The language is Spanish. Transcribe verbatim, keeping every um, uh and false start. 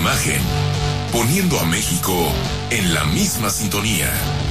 imagen, poniendo a México en la misma sintonía.